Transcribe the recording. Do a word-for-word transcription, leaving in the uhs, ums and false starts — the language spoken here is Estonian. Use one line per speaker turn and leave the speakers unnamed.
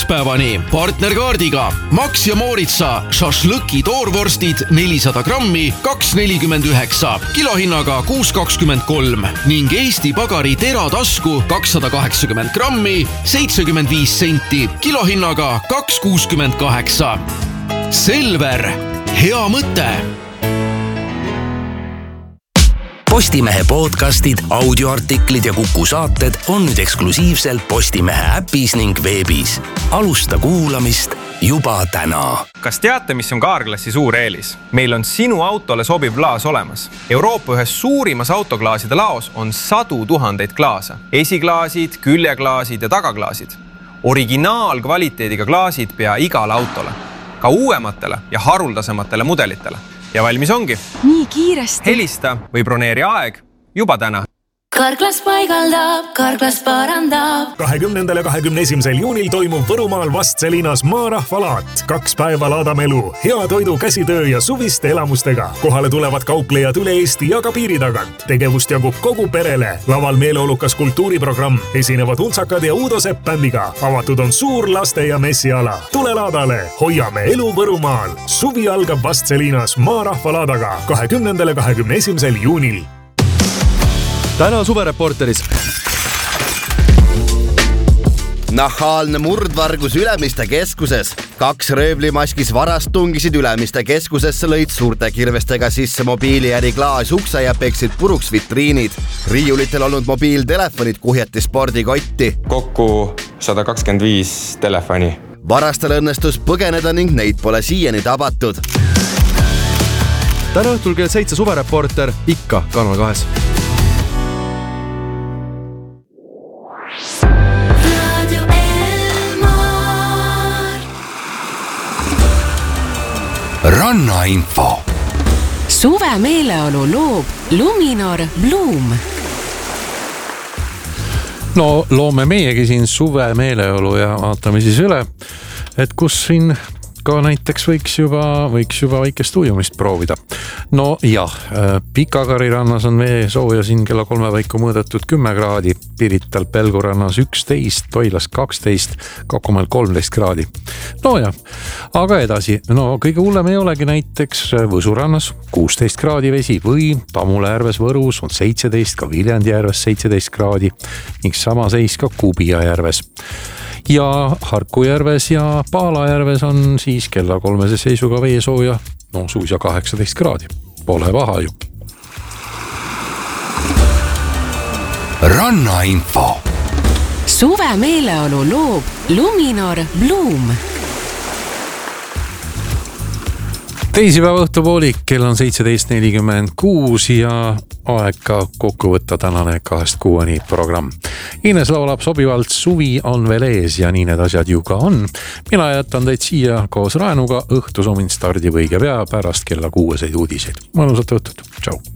esmaspäevani partnerkaardiga Max ja Mooritsa šašlõki toorvorstid nelisada grammi kaks nelikümmend üheksa, kilohinnaga kuus kakskümmend kolm ning Eesti Pagari teratasku kakssada kaheksakümmend grammi seitsekümmend viis senti, kilohinnaga kaks kuuskümmend kaheksa. Selver, hea mõte!
Postimehe podcastid, audioartiklid ja Kuku saated on nüüd eksklusiivselt Postimehe äpis ning veebis. Alusta kuulamist juba täna.
Kas teate, mis on Carglassi suur eelis? Meil on sinu autole sobiv klaas olemas. Euroopa ühes suurimas autoklaaside laos on sadu tuhandeid klaasa. Esiklaasid, küljeklaasid ja tagaklaasid. Originaalkvaliteediga klaasid pea igale autole. Ka uuematele ja haruldasematele mudelitele. Ja valmis ongi.
Nii kiiresti.
Helista või broneeri aeg juba täna.
Carglass paigaldab, Carglass parandab.
kahekümnendal ja kahekümne esimesel juunil toimub Võrumaal Vastselinas maarahvalaat. Kaks päeva laadame elu, hea toidu, käsitöö ja suviste elamustega. Kohale tulevad kauplejad üle Eesti ja ka piiri tagant. Tegevust jagub kogu perele. Laval meeleolukas kultuuriprogramm. Esinevad Untsakad ja Uudo Sepp bändiga. Avatud on suur laste- ja messiala. Tule laadale, hoiame elu Võrumaal. Suvi algab Vastselinas maarahvalaadaga kahekümnendal ja kahekümne esimesel juunil.
Täna Suvereporteris.
Nahaalne murdvargus Ülemiste keskuses. Kaks röövlimaskis varast tungisid Ülemiste keskusesse, lõid suurte kirvestega sisse mobiiliäri klaas ukse ja peksid puruks vitriinid. Riiulitel olnud mobiiltelefonid kuhjati spordikotti.
Kokku sada kakskümmend viis telefoni.
Varastel õnnestus põgeneda ning neid pole siiani tabatud.
Täna õhtul kell seitse Suvereporter ikka Kanal kahes.
Rannainfo.
Suve meeleolu loob Luminor Bloom.
No loome meiegi siin suve meeleolu ja vaatame siis üle, et kus siin ka näiteks võiks juba, võiks juba väikest ujumist proovida. No jah, Pikakari rannas on vee sooja siin kella kolme paiku mõõdetud kümme kraadi, Pirital Pelgu rannas üksteist, Toilas kaksteist, Kakumäel kolmteist kraadi. No jah, aga edasi, no kõige hullem ei olegi näiteks Võsu rannas kuusteist kraadi vesi või Tamule järves Võrus on seitseteist, ka Viljandi järves seitseteist kraadi ning sama seis ka Kubia järves. Ja Harku järves ja Paala järves on siis kella kolmese seisuga veesooja, no suusa kaheksateist kraadi. Pole paha ju.
Rannainfo.
Suve meeleolu loob Luminor Bloom.
Teisipäeva õhtupoolik, kell on seitseteist nelikümmend kuus ja aeg ka kokku võtta tänane kahest kuueni programm. Ines laulab sobivalt Suvi on veel ees ja nii need asjad ju ka on. Mina jätan teid siia koos Raenuga, õhtusomin stardib õige pea pärast kella kuueseid uudiseid. Mõnusat õhtut, tšau!